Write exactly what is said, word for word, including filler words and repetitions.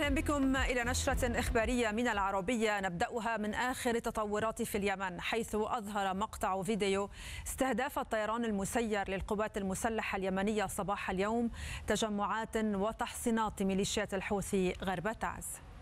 أهلا بكم إلى نشرة إخبارية من العربية، نبدأها من آخر التطورات في اليمن، حيث أظهر مقطع فيديو استهداف الطيران المسير للقوات المسلحة اليمنية صباح اليوم تجمعات وتحصينات ميليشيات الحوثي غرب تعز.